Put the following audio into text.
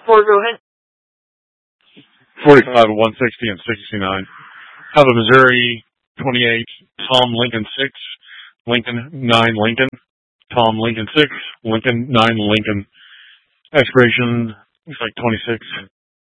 4, go ahead. 45, 160, and 69. Out of Missouri, 28, Tom Lincoln 6, Lincoln 9, Lincoln. Tom Lincoln 6, Lincoln 9, Lincoln. Expiration looks like 26.